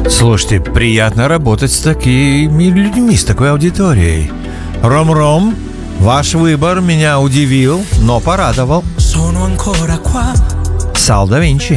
Слушайте, приятно работать с такими людьми, с такой аудиторией. Ром-Ром, ваш выбор меня удивил, но порадовал. Сал да Винчи.